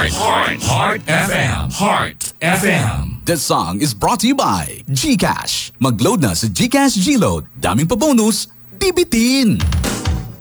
Heart FM. Heart FM. This song is brought to you by GCash. Mag-load na sa GCash G-Load. Daming pa bonus, bibitin!